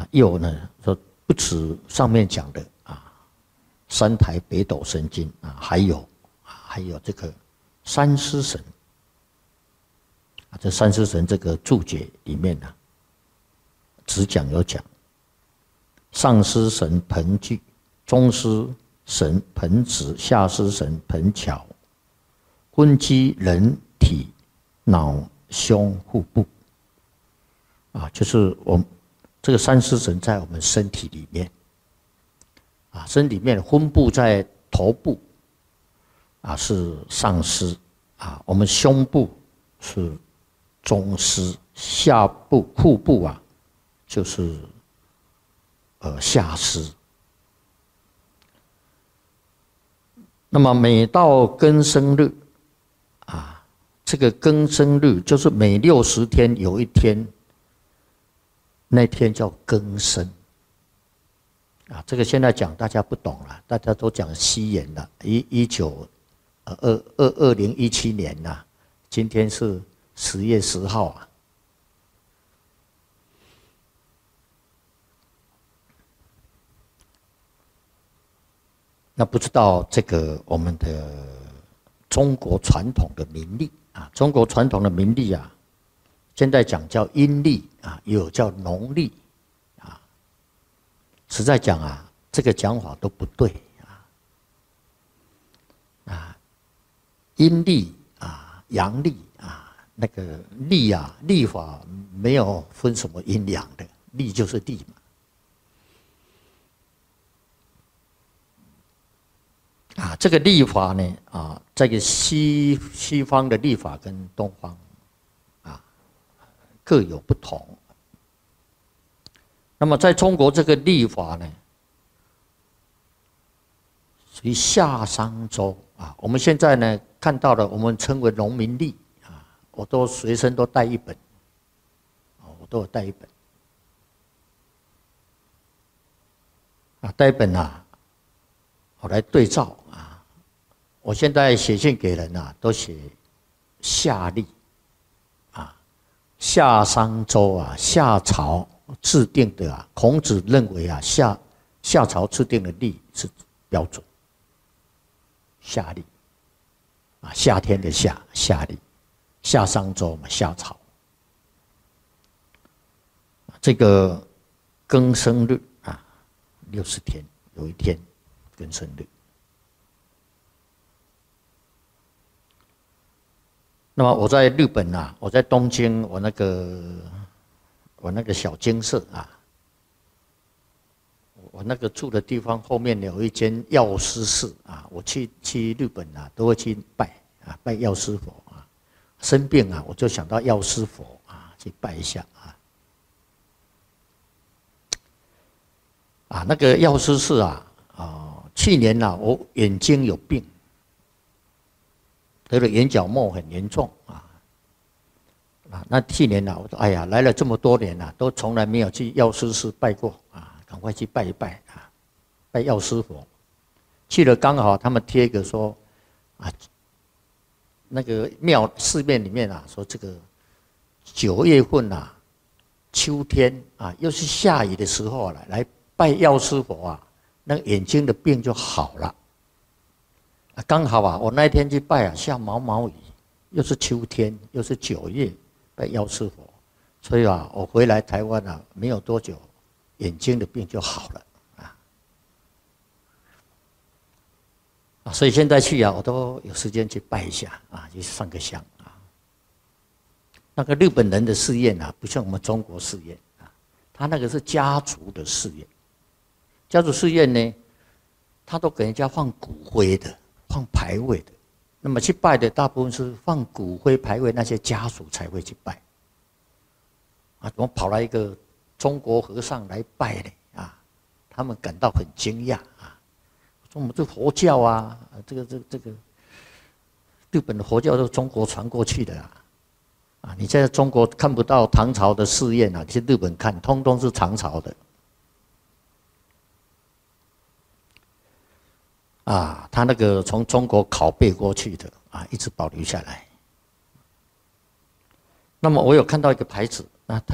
又呢说不止上面讲的三台北斗神经还有这个三尸神这三尸神这个注解里面呢，只讲有讲上尸神盆具，中尸神盆子，下尸神盆桥，昏机人体脑胸腹部就是我们这个三尸神在我们身体里面身体里面昏部在头部是上尸我们胸部是中尸，下部腹部就是下尸。那么每到庚申日这个庚申日就是每60天有一天，那天叫庚申这个现在讲大家不懂了，大家都讲西元了，2017年今天是10月10号那不知道这个我们的中国传统的民历中国传统的民历现在讲叫阴历也有叫农历实在讲这个讲法都不对阴历阳历那个历历法没有分什么阴阳的，历就是历嘛。这个历法呢这个西方的历法跟东方各有不同。那么在中国这个历法呢，属于夏商周我们现在呢看到了，我们称为农民历我都随身都带一本我都有带一本带一本我来对照我现在写信给人都写夏历夏商周夏朝制定的孔子认为夏朝制定的历是标准，夏历夏天的夏历，夏商周嘛，夏朝。这个庚申日60天有一天庚申日。那么我在日本我在东京，我那个小精舍我那个住的地方后面有一间药师寺我去日本都会去拜药师佛生病我就想到药师佛去拜一下那个药师寺去年我眼睛有病，得了眼角膜很严重那去年我说哎呀，来了这么多年都从来没有去药师寺拜过赶快去拜一拜拜药师佛。去了刚好他们贴一个说那个庙寺院里面说这个9月份秋天又是下雨的时候来拜药师佛那个眼睛的病就好了。刚好我那一天去拜下毛毛雨，又是秋天，又是9月拜药师佛，所以我回来台湾没有多久，眼睛的病就好了所以现在去我都有时间去拜一下去上个香那个日本人的寺院不像我们中国寺院他那个是家族的寺院，家族寺院呢，他都给人家放骨灰的，放牌位的。那么去拜的大部分是放骨灰牌位，那些家属才会去拜怎么跑来一个中国和尚来拜呢他们感到很惊讶说我们这佛教这个日本的佛教都是中国传过去的你在中国看不到唐朝的寺院去日本看，通通是唐朝的他那个从中国拷贝过去的一直保留下来。那么我有看到一个牌子